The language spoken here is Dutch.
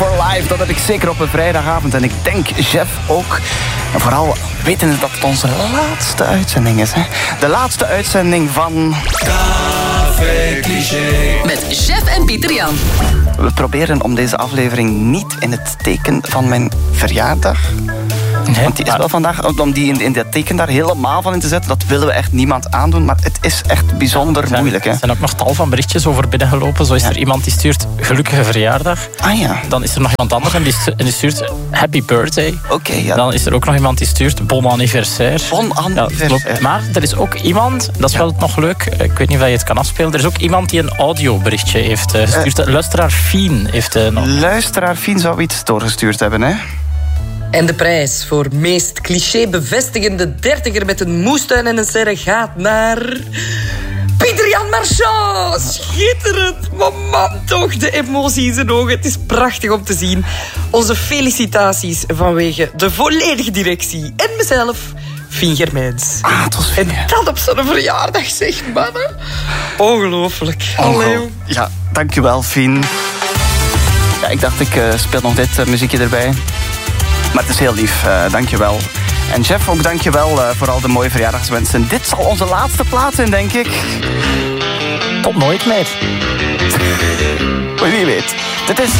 for Life. Dat heb ik zeker op een vrijdagavond. En ik denk Jeff ook. En vooral weten dat het onze laatste uitzending is. Hè? De laatste uitzending van... Café Cliché. Met Jeff en Pieter Jan. We proberen om deze aflevering niet in het teken van mijn verjaardag... Nee, want die is wel vandaag, om die in dat teken daar helemaal van in te zetten, dat willen we echt niemand aandoen, maar het is echt bijzonder moeilijk. Er zijn ook nog tal van berichtjes over binnengelopen. Zo is er iemand die stuurt gelukkige verjaardag. Ah ja. Dan is er nog iemand anders en die stuurt happy birthday. Oké, ja. Dan is er ook nog iemand die stuurt bon anniversaire. Bon anniversaire. Ja, maar er is ook iemand, dat is wel nog leuk, ik weet niet of je het kan afspelen, er is ook iemand die een audioberichtje heeft gestuurd. Luisteraar Fien heeft nog. Luisteraar Fien zou iets doorgestuurd hebben, hè? En de prijs voor meest cliché-bevestigende dertiger met een moestuin en een serre gaat naar... Pieter Jan Marchand! Schitterend! Maar man toch, de emotie in zijn ogen. Het is prachtig om te zien. Onze felicitaties vanwege de volledige directie. En mezelf, Fien Germijns. Ah, het was Fien. En dat op zo'n verjaardag, zeg mannen. Ongelooflijk. Allee. Ja, dankjewel, Fien. Ja, ik dacht, ik speel nog dit muziekje erbij. Maar het is heel lief, dankjewel. En Jeff, ook dankjewel voor al de mooie verjaardagswensen. Dit zal onze laatste plaats zijn, denk ik. Tot nooit, meid. Wie weet. Dit is